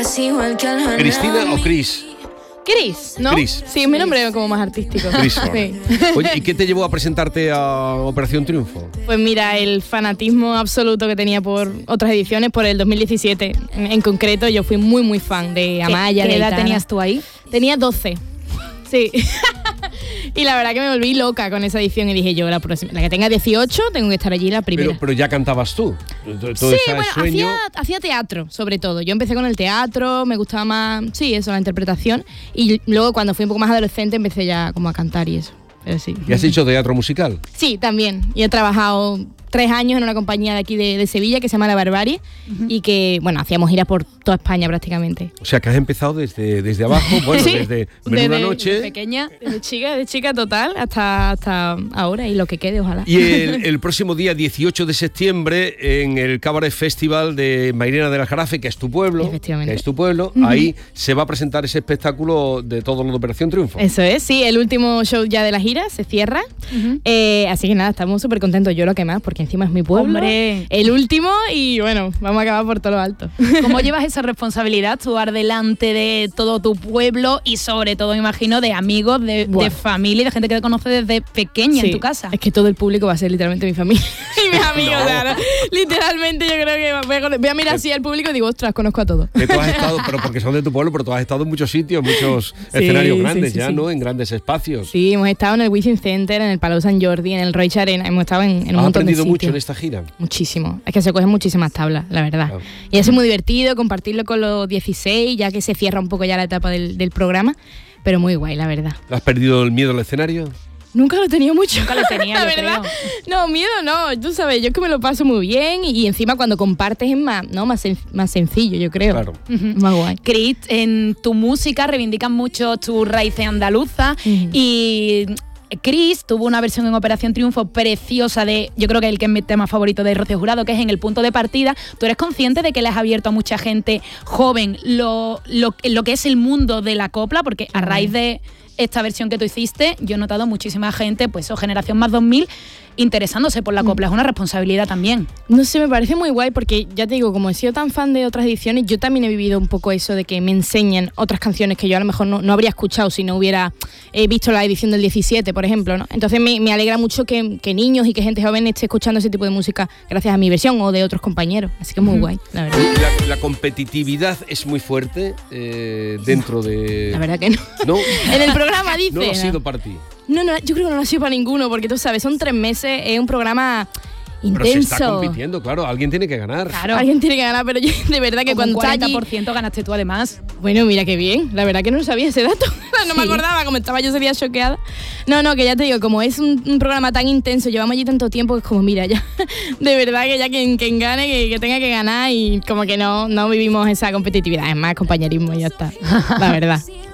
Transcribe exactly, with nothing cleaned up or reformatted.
Eres igual que al ¿Cristina o Cris? Cris, ¿no? Chris. Sí, es mi nombre como más artístico. Chris. Sí. Oye, ¿y qué te llevó a presentarte a Operación Triunfo? Pues mira, el fanatismo absoluto que tenía por otras ediciones, por el dos mil diecisiete en, en concreto, yo fui muy muy fan de Amaya. ¿Qué, qué de edad Aitana. tenías tú ahí? Tenía doce. Sí. Y la verdad que me volví loca con esa edición y dije yo, la próxima, la que tenga dieciocho, tengo que estar allí la primera. Pero, pero ya cantabas tú. Todo Sí, ese bueno, sueño... hacía, hacía teatro, sobre todo. Yo empecé con el teatro, me gustaba más, sí, eso, la interpretación. Y luego cuando fui un poco más adolescente empecé ya como a cantar y eso. Pero sí. ¿Y has hecho teatro musical? Sí, también. Y he trabajado tres años en una compañía de aquí de, de Sevilla que se llama La Barbarie uh-huh. y que, bueno, hacíamos giras por toda España prácticamente. O sea, que has empezado desde, desde abajo, bueno, sí, desde Menuda desde Noche. pequeña, desde chica, de chica total hasta, hasta ahora y lo que quede, ojalá. Y el, el próximo día dieciocho de septiembre en el Cabaret Festival de Mairena del Aljarafe, que es tu pueblo, efectivamente, que es tu pueblo, uh-huh. ahí se va a presentar ese espectáculo de todo lo de Operación Triunfo. Eso es, sí, el último show ya de la gira se cierra, uh-huh. eh, así que nada, estamos súper contentos, yo lo que más, porque encima es mi pueblo, ¡hombre! El último y bueno, vamos a acabar por todo lo alto. ¿Cómo llevas esa responsabilidad, actuar delante de todo tu pueblo y sobre todo, me imagino, de amigos, de, de familia y de gente que te conoce desde pequeña sí, en tu casa? Es que todo el público va a ser literalmente mi familia y mis amigos, no. Claro. Literalmente yo creo que voy a, voy a mirar así al público y digo, ostras, conozco a todos. Que tú has estado, pero porque son de tu pueblo, pero tú has estado en muchos sitios, muchos sí, escenarios grandes sí, sí, ya, sí. ¿no? En grandes espacios. Sí, hemos estado en el Wizzing Center, en el Palau Sant Jordi, en el Roig Arena, hemos estado en, en un montón de sitios. ¿Has aprendido mucho en esta gira? Muchísimo. Es que se cogen muchísimas tablas, la verdad. Claro. Y es muy divertido compartirlo con los dieciséis, ya que se cierra un poco ya la etapa del, del programa, pero muy guay, la verdad. ¿Has perdido el miedo al escenario? Nunca lo he tenido mucho. Nunca lo tenía, la verdad. Creo. No, miedo no. Tú sabes, yo es que me lo paso muy bien y, y encima cuando compartes es más, ¿no? más, sen- más sencillo, yo creo. Claro. Uh-huh. Más guay. Cris, en tu música reivindican mucho tus raíces andaluzas uh-huh. y Cris tuvo una versión en Operación Triunfo preciosa de, yo creo que el que es mi tema favorito de Rocío Jurado, que es En el punto de partida. ¿Tú eres consciente de que le has abierto a mucha gente joven lo, lo, lo que es el mundo de la copla? Porque a raíz de esta versión que tú hiciste, yo he notado muchísima gente, pues o generación más dos mil, interesándose por la copla. Es una responsabilidad también. No sé, me parece muy guay porque ya te digo, como he sido tan fan de otras ediciones, yo también he vivido un poco eso de que me enseñen otras canciones que yo a lo mejor no, no habría escuchado si no hubiera eh, visto la edición del diecisiete, por ejemplo, ¿no? Entonces me, me alegra mucho que, que niños y que gente joven esté escuchando ese tipo de música gracias a mi versión o de otros compañeros. Así que es muy uh-huh. guay, la verdad. La, la competitividad es muy fuerte eh, dentro de... La verdad que no. ¿No? En el programa dice... No lo ha sido para ti. No, no, yo creo que no lo ha sido para ninguno, porque tú sabes, son tres meses, es un programa intenso. Pero se está compitiendo, claro, alguien tiene que ganar. Claro, alguien tiene que ganar, pero yo de verdad que como cuando un cuarenta por ciento allí... ganaste tú además. Bueno, mira qué bien, la verdad que no sabía ese dato, no sí. me acordaba, como estaba yo ese día choqueada. No, no, que ya te digo, como es un, un programa tan intenso, llevamos allí tanto tiempo, que es como, mira, ya, de verdad que ya quien, quien gane, que, que tenga que ganar y como que no, no vivimos esa competitividad, es más compañerismo y ya está, la verdad.